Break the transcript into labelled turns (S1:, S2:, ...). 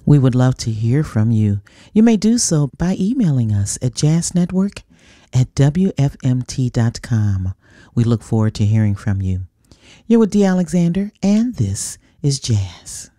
S1: We would love to hear from you. You may do so by emailing us at jazznetwork@wfmt.com. We look forward to hearing from you. You're with Dee Alexander, and this is Jazz.